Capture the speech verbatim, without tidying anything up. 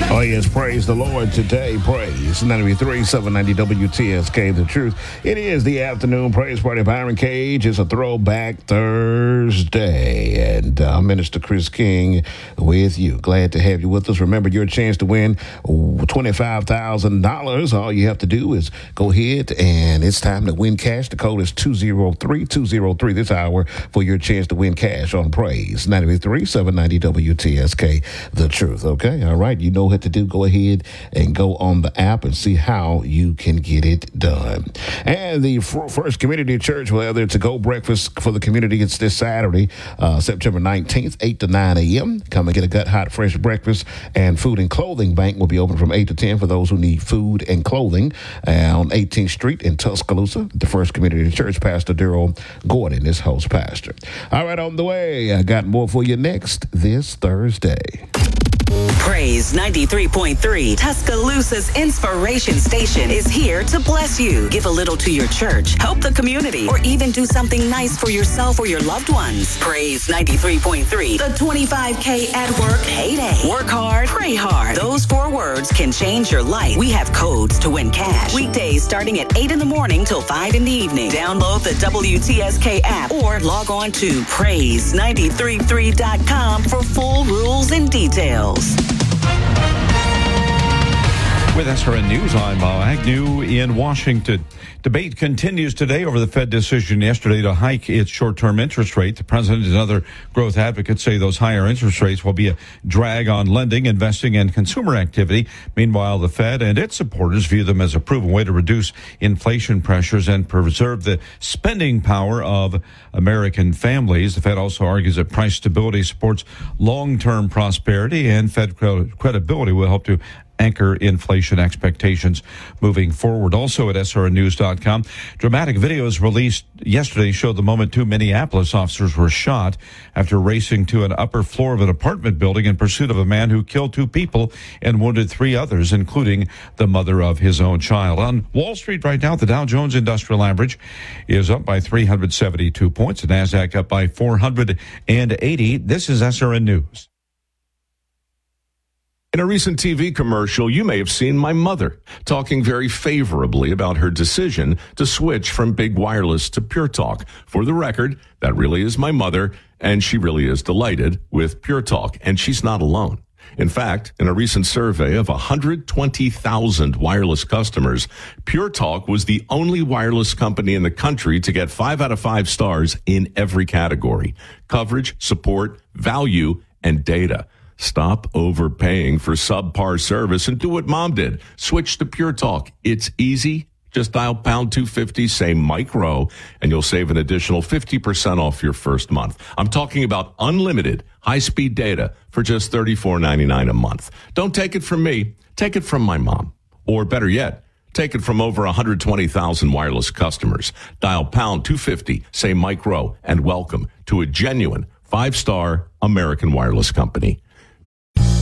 Oh, yes, praise the Lord today. Praise ninety-three, seven ninety W T S K, The Truth. It is the afternoon praise party. Byron Cage. It's a throwback Thursday. And uh, Minister Chris King with you. Glad to have you with us. Remember, your chance to win twenty-five thousand dollars. All you have to do is go ahead and it's time to win cash. The code is two zero three two zero three this hour for your chance to win cash on Praise ninety-three, seven ninety W T S K, The Truth. Okay, all right. You know what to do. Go ahead and go on the app and see how you can get it done. And the First Community Church will have their to-go breakfast for the community. It's this Saturday, uh, September nineteenth, eight to nine a.m. Come and get a gut hot fresh breakfast. And Food and Clothing Bank will be open from eight to ten for those who need food and clothing uh, on eighteenth Street in Tuscaloosa. The First Community Church, Pastor Daryl Gordon is host pastor. All right, on the way. I got more for you next this Thursday. Praise ninety-three point three, Tuscaloosa's inspiration station, is here to bless you. Give a little to your church, help the community, or even do something nice for yourself or your loved ones. Praise ninety-three point three, the twenty-five K at work payday. Work hard, pray hard. Those four words can change your life. We have codes to win cash. Weekdays starting at eight in the morning till five in the evening. Download the W T S K app or log on to praise nine three three dot com for full rules and details. With S R N News, I'm uh, Agnew in Washington. Debate continues today over the Fed decision yesterday to hike its short-term interest rate. The president and other growth advocates say those higher interest rates will be a drag on lending, investing, and consumer activity. Meanwhile, the Fed and its supporters view them as a proven way to reduce inflation pressures and preserve the spending power of American families. The Fed also argues that price stability supports long-term prosperity, and Fed credibility will help to anchor inflation expectations moving forward. Also at S R N news dot com, dramatic videos released yesterday showed the moment two Minneapolis officers were shot after racing to an upper floor of an apartment building in pursuit of a man who killed two people and wounded three others, including the mother of his own child. On Wall Street right now, the Dow Jones Industrial Average is up by three hundred seventy-two points. The NASDAQ up by four hundred eighty. This is S R N News. In a recent T V commercial, you may have seen my mother talking very favorably about her decision to switch from Big Wireless to Pure Talk. For the record, that really is my mother, and she really is delighted with Pure Talk, and she's not alone. In fact, in a recent survey of one hundred twenty thousand wireless customers, Pure Talk was the only wireless company in the country to get five out of five stars in every category: coverage, support, value, and data. Stop overpaying for subpar service and do what Mom did. Switch to Pure Talk. It's easy. Just dial pound two fifty, say Mike Rowe, and you'll save an additional fifty percent off your first month. I'm talking about unlimited high-speed data for just thirty-four ninety-nine a month. Don't take it from me. Take it from my mom. Or better yet, take it from over one hundred twenty thousand wireless customers. Dial pound two fifty, say Mike Rowe, and welcome to a genuine five-star American wireless company.